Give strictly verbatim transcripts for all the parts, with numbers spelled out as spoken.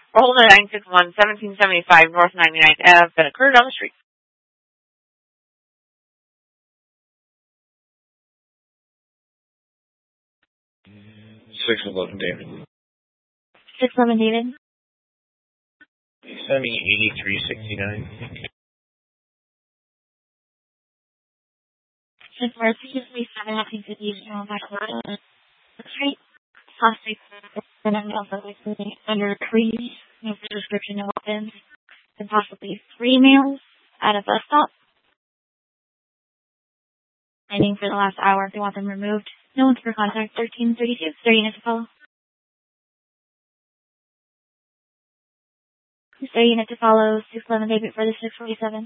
Roll nine six one, seventeen seventy-five North ninety-ninth Avenue that occurred on the street. six eleven David. six eleven David. Send me eighty-three sixty-nine. six four six three seven nineteen fifty Street. Plastic and then also under trees, no description, no weapons, and possibly three males at a bus stop. Waiting for the last hour. They want them removed. No one's for contact. thirteen thirty-two. Is there a unit to follow? Is there a unit to follow? six eleven David for the six forty-seven.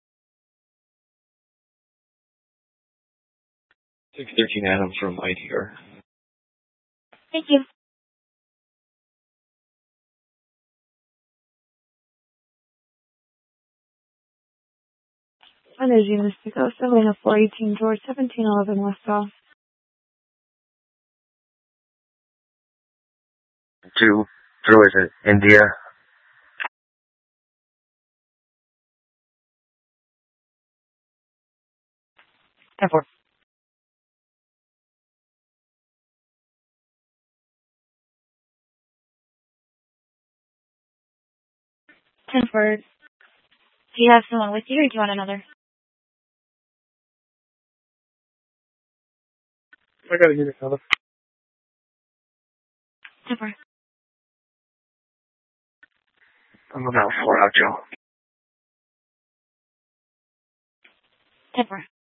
six thirteen Adam from I T R. Thank you. And there's units to go. seven oh four eighteen George, seventeen eleven West Off. Two, through is it India? ten four. ten four. Do you have someone with you or do you want another? I got a unit cover. ten four. I'm about four out, Joe. ten four.